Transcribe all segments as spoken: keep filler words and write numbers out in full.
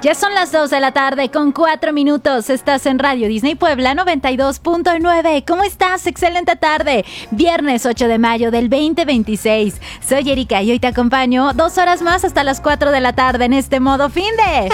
Ya son las dos de la tarde con cuatro minutos. Estás en Radio Disney Puebla noventa y dos punto nueve. ¿Cómo estás? Excelente tarde. Viernes ocho de mayo del veinte veintiséis. Soy Erika y hoy te acompaño dos horas más hasta las cuatro de la tarde en este modo finde.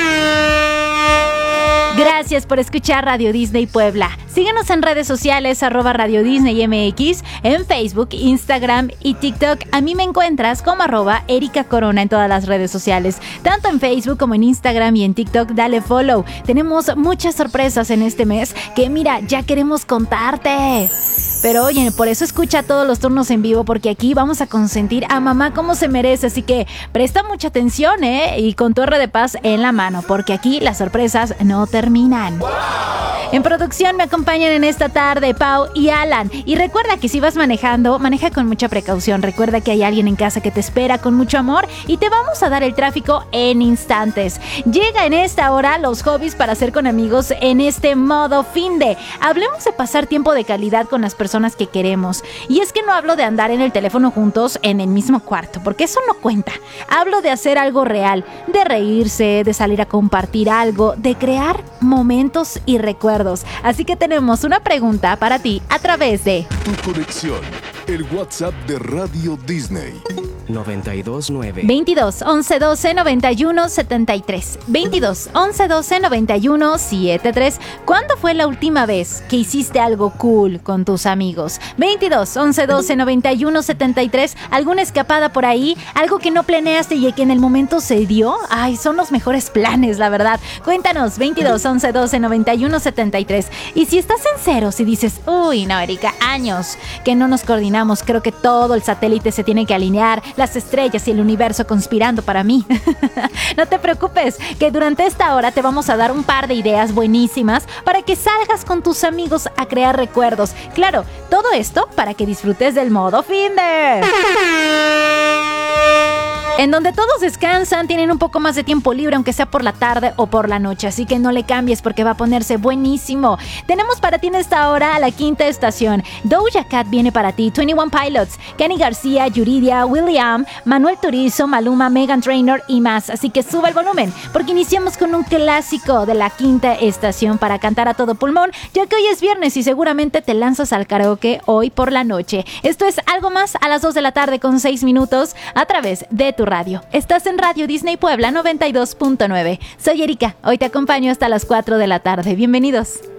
Gracias por escuchar Radio Disney Puebla. Síguenos en redes sociales, arroba Radio Disney M X, en Facebook, Instagram y TikTok. A mí me encuentras como arroba Erika Corona en todas las redes sociales. Tanto en Facebook como en Instagram y en TikTok, dale follow. Tenemos muchas sorpresas en este mes que, mira, ya queremos contarte. Pero oye, por eso escucha todos los turnos en vivo, porque aquí vamos a consentir a mamá como se merece. Así que presta mucha atención, ¿eh? Y con tu R de paz en la mano, porque aquí las sorpresas no terminan. ¡Wow! En producción me acompañan en esta tarde Pau y Alan. Y recuerda que si vas manejando, maneja con mucha precaución. Recuerda que hay alguien en casa que te espera con mucho amor y te vamos a dar el tráfico en instantes. Llega en esta hora los hobbies para hacer con amigos en este modo finde. Hablemos de pasar tiempo de calidad con las personas que queremos. Y es que no hablo de andar en el teléfono juntos en el mismo cuarto, porque eso no cuenta. Hablo de hacer algo real, de reírse, de salir a compartir algo, de crear momentos y recuerdos. Así que tenemos una pregunta para ti a través de Tu conexión, el WhatsApp de Radio Disney. noventa y dos nueve veintidós once doce noventa y uno setenta y tres. veintidós once doce noventa y uno setenta y tres. ¿Cuándo fue la última vez que hiciste algo cool con tus amigos? veintidós once doce noventa y uno setenta y tres. ¿Alguna escapada por ahí? ¿Algo que no planeaste y que en el momento se dio? Ay, son los mejores planes, la verdad. Cuéntanos, veintidós once doce noventa y uno setenta y tres. Y si estás en cero, si dices, uy, no, Erika, años que no nos coordinamos, creo que todo el satélite se tiene que alinear, las estrellas y el universo conspirando para mí. No te preocupes, que durante esta hora te vamos a dar un par de ideas buenísimas para que salgas con tus amigos a crear recuerdos. Claro, todo esto para que disfrutes del modo finde, en donde todos descansan, tienen un poco más de tiempo libre, aunque sea por la tarde o por la noche. Así que no le cambies porque va a ponerse buenísimo. Tenemos para ti en esta hora a la quinta estación. Doja Cat viene para ti, veintiuno Pilots, Kenny García, Yuridia, William, Manuel Turizo, Maluma, Meghan Trainor y más. Así que sube el volumen, porque iniciamos con un clásico de la quinta estación para cantar a todo pulmón, ya que hoy es viernes y seguramente te lanzas al karaoke hoy por la noche. Esto es Algo Más a las dos de la tarde con seis minutos a través de tu radio. Estás en Radio Disney Puebla noventa y dos punto nueve. Soy Erika, hoy te acompaño hasta las cuatro de la tarde. Bienvenidos.